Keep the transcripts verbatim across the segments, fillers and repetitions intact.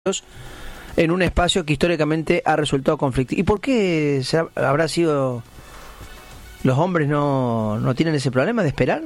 en un espacio que históricamente ha resultado conflictivo. ¿Y por qué se ha, habrá sido los hombres no, no tienen ese problema de esperar?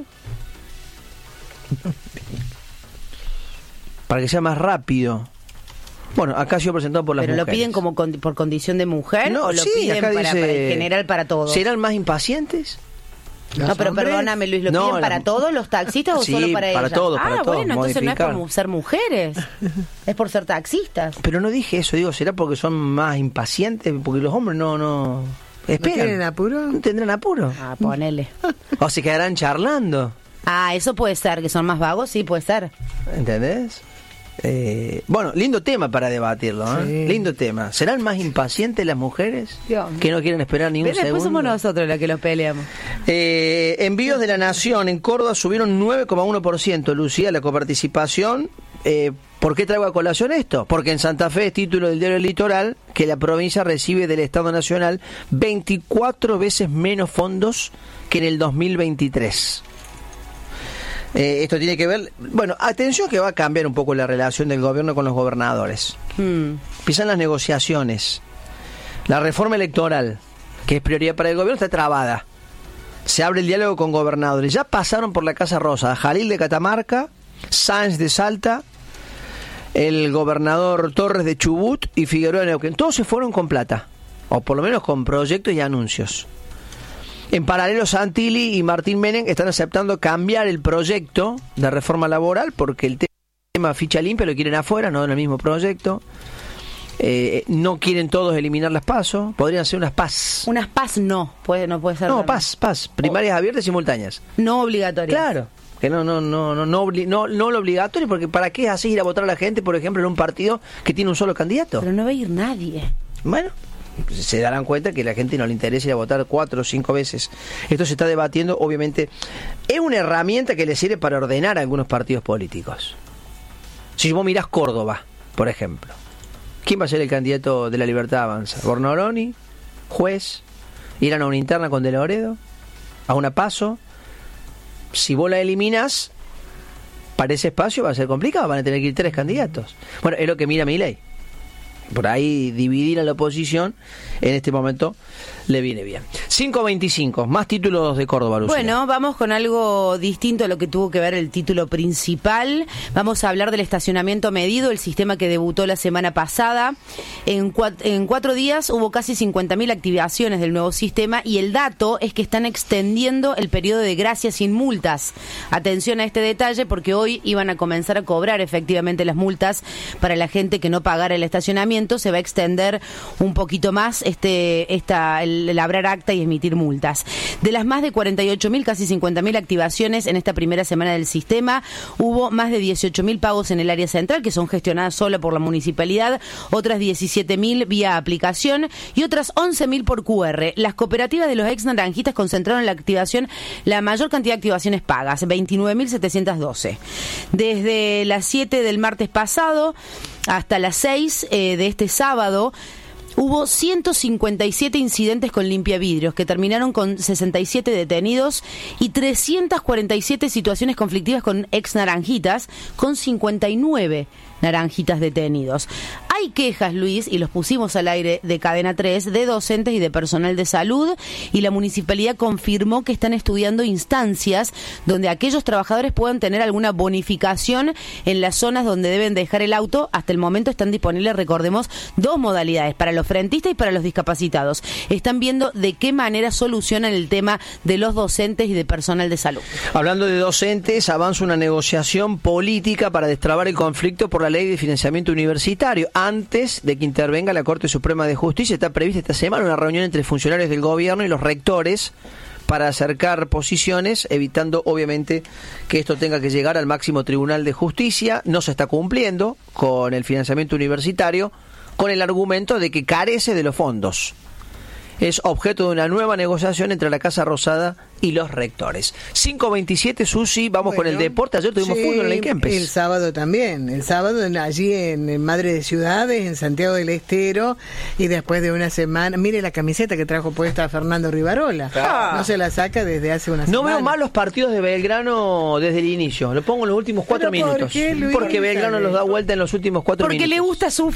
Para que sea más rápido. Bueno, acá ha sido presentado por las ¿Pero mujeres. lo piden como con, por condición de mujer No, o lo sí, piden acá para, dice, para en general para todos? ¿Serán más impacientes? No, pero hombres? perdóname, Luis, ¿lo No, piden para la... todos los taxistas o sí, solo para, para ellas? todos, ah, para todos, bueno, entonces no es modificar. por ser mujeres, es por ser taxistas. Pero no dije eso, digo, ¿será porque son más impacientes? Porque los hombres no... no... esperan. ¿No tienen apuro? ¿No tendrán apuro? Ah, ponele. O se quedarán charlando. Ah, eso puede ser, que son más vagos, sí, puede ser. ¿Entendés? Eh, bueno, lindo tema para debatirlo, ¿eh? Sí. Lindo tema. ¿Serán más impacientes las mujeres Dios. que no quieren esperar ni un Pero después segundo? somos nosotros los que los peleamos. Eh, envíos de la Nación en Córdoba subieron nueve coma uno por ciento, Lucía, la coparticipación. Eh, ¿Por qué traigo a colación esto? Porque en Santa Fe es título del diario Litoral que la provincia recibe del Estado Nacional veinticuatro veces menos fondos que en el dos mil veintitrés. Eh, esto tiene que ver... Bueno, atención que va a cambiar un poco la relación del gobierno con los gobernadores. Hmm. Empiezan las negociaciones. La reforma electoral, que es prioridad para el gobierno, está trabada. Se abre el diálogo con gobernadores. Ya pasaron por la Casa Rosa Jalil de Catamarca, Sáenz de Salta, el gobernador Torres de Chubut y Figueroa de Neuquén. Todos se fueron con plata, o por lo menos con proyectos y anuncios. En paralelo, Santilli y Martín Menem están aceptando cambiar el proyecto de reforma laboral porque el tema ficha limpia lo quieren afuera, no en el mismo proyecto. Eh, no quieren todos eliminar las PASO, podrían ser unas PAS. Unas PAS no, puede, no puede ser. No, también. PAS, PAS, primarias Oh. abiertas y simultáneas. No obligatorias. Claro, que no, no, no, no, no, obli- no, no lo obligatorio, porque ¿para qué así ir a votar a la gente, por ejemplo, en un partido que tiene un solo candidato? Pero no va a ir nadie. Bueno, se darán cuenta que a la gente no le interesa ir a votar cuatro o cinco veces. Esto se está debatiendo, obviamente. Es una herramienta que le sirve para ordenar a algunos partidos políticos. Si vos mirás Córdoba, por ejemplo, ¿quién va a ser el candidato de la Libertad Avanza? ¿Bornoroni? ¿Juez? ¿Irán a una interna con De Loredo? ¿A una PASO? Si vos la eliminás, para ese espacio va a ser complicado, van a tener que ir tres candidatos. Bueno, es lo que mira Milei. Por ahí dividir a la oposición en este momento le viene bien. cinco veinticinco, más títulos de Córdoba, Lucía. Bueno, vamos con algo distinto a lo que tuvo que ver el título principal. Vamos a hablar del estacionamiento medido, el sistema que debutó la semana pasada. En, cuat- en cuatro días hubo casi cincuenta mil activaciones del nuevo sistema y el dato es que están extendiendo el periodo de gracia sin multas. Atención a este detalle porque hoy iban a comenzar a cobrar efectivamente las multas para la gente que no pagara el estacionamiento. Se va a extender un poquito más este esta el labrar acta y emitir multas. De las más de cuarenta y ocho mil, casi cincuenta mil activaciones en esta primera semana del sistema, hubo más de dieciocho mil pagos en el área central, que son gestionadas solo por la municipalidad, otras diecisiete mil vía aplicación y otras once mil por Q R. Las cooperativas de los ex naranjitas concentraron en la activación la mayor cantidad de activaciones pagas, veintinueve mil setecientos doce. Desde las siete del martes pasado hasta las seis eh, de este sábado, hubo ciento cincuenta y siete incidentes con limpiavidrios que terminaron con sesenta y siete detenidos y trescientas cuarenta y siete situaciones conflictivas con ex naranjitas, con cincuenta y nueve naranjitas detenidos. Hay quejas, Luis, y los pusimos al aire de Cadena tres, de docentes y de personal de salud, y la municipalidad confirmó que están estudiando instancias donde aquellos trabajadores puedan tener alguna bonificación en las zonas donde deben dejar el auto. Hasta el momento están disponibles, recordemos, dos modalidades, para los frentistas y para los discapacitados. Están viendo de qué manera solucionan el tema de los docentes y de personal de salud. Hablando de docentes, avanza una negociación política para destrabar el conflicto por la ley de financiamiento universitario. Antes de que intervenga la Corte Suprema de Justicia, está prevista esta semana una reunión entre funcionarios del gobierno y los rectores para acercar posiciones, evitando obviamente que esto tenga que llegar al máximo tribunal de justicia. No se está cumpliendo con el financiamiento universitario, con el argumento de que carece de los fondos. es objeto de una nueva negociación entre la Casa Rosada y los rectores. cinco veintisiete, Susi, vamos bueno, con el deporte. Ayer tuvimos sí, fútbol en el Kempes. El sábado también. El sábado allí en, en Madre de Ciudades, en Santiago del Estero, y después de una semana... Mire la camiseta que trajo puesta Fernando Rivarola. Ah. No se la saca desde hace una no semana. No veo mal los partidos de Belgrano desde el inicio. Lo pongo en los últimos cuatro minutos. ¿Por qué, Luis? Porque Belgrano los da vuelta en los últimos cuatro Porque minutos. Porque le gusta su